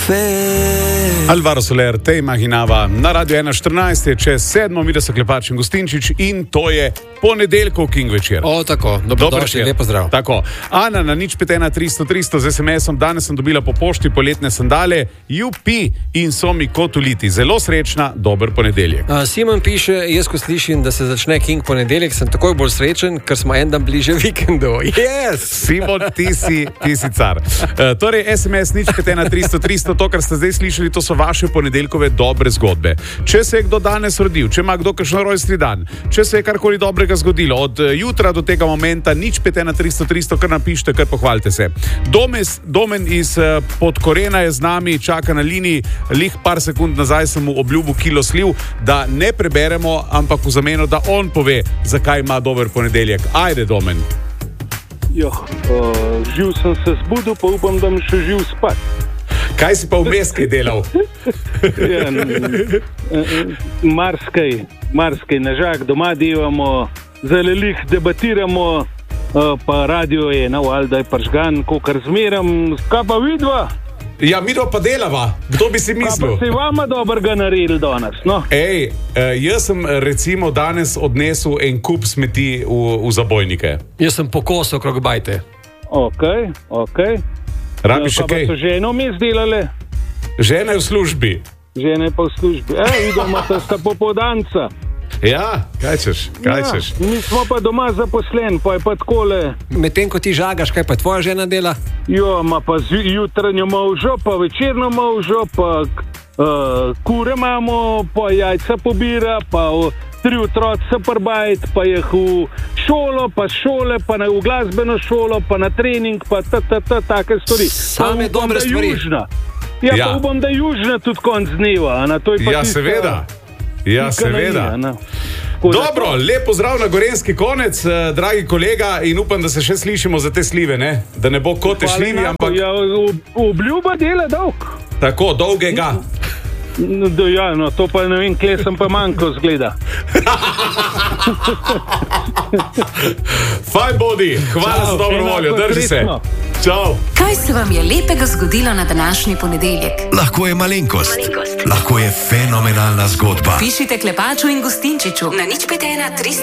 Alvaro Soler, te imaginava na Radio 1.14, je čez 7, mi da so Klepač in Gustinčič in to je ponedeljkov King večer. O, tako, dobrodošli, lepo zdrav. Tako, Ana na 051 300 z SMS-om, danes sem dobila po pošti poletne sandale, jupi in so mi kot uliti. Zelo srečna, dober ponedeljek. Simon piše, jaz ko slišim, da se začne King ponedeljek, sem takoj bolj srečen, ker smo en dan bliže vikendu. Yes! Simon, ti si car. Torej, SMS 051 300, to, kar ste zdaj slišali, to so vaše ponedeljkove dobre zgodbe. Če se je kdo danes rodil, če ima kdo kakšen rojstni dan, če se je karkoli dobrega zgodilo, od jutra do tega momenta, 051 300, kar napišite, kar pohvalite se. Domen iz Podkorena je z nami, čaka na liniji, lih par sekund nazaj sem mu obljubil kilo sliv, da ne preberemo, ampak v zameno, da on pove, zakaj ima dober ponedeljek. Ajde, Domen. Živ sem se zbudil, pa upam, da mi še živ spat. Kaj si pa vmes kaj delal? Marskaj nežak, doma delamo, zelo lih debatiramo, pa radio je na valjda je pržgan, kokar zmeram, kaj pa vidva? Ja, midva pa delava, kdo bi si mislil? Pa si vama dobrega naredili danes, no? Jaz sem recimo danes odnesel en kup smeti v zabojnike. Jaz sem pokosal krog bajte. Ok. Rabiš še kaj? Pa so ženo mi izdelale? Žena je v službi. Žena je pa v službi. Vidimo, da sta popoldanca. Ja, kaj češ? Mi smo pa doma zaposlen, pa je pa takole. Medtem ko ti žagaš, kaj pa tvoja žena dela? Ima pa jutranjo molžo, pa večerno molžo, pa kure imamo, pa jajca pobira, pa 3 otroci se prbajt, pa je v šolo, pa šole, pa v glasbeno šolo, pa na trening, pa take stvari. Same dobre stvari. Pa upam, da južna tudi konc dneva. Ja, seveda. Dobro, lep pozdrav na gorenski konec, dragi kolega, in upam, da se še slišimo za te slive, ne? Da ne bo kote šlivi, ampak... Obljuba dela dolg. Tako, dolgega. To pa ne vem, kje sem pa manjko zgleda. Fajn bodi, hvala za dobro voljo, drži se. Čau. Kaj se vam je lepega zgodilo na današnji ponedeljek? Lahko je malenkost. Lahko je fenomenalna zgodba. Pišite Klepaču in Gustinčiču na 051 300